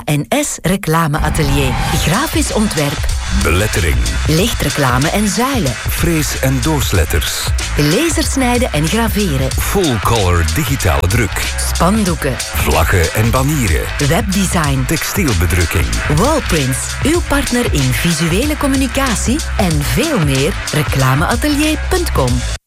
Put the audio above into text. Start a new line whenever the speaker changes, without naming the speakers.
A&S Reclameatelier. Grafisch ontwerp.
Belettering.
Lichtreclame en zuilen.
Frees- en doorsletters.
Lasersnijden en graveren.
Full-color digitale druk.
Spandoeken.
Vlaggen en banieren.
Webdesign.
Textielbedrukking.
Wallprints. Uw partner in visuele communicatie. En veel meer. Reclameatelier.com.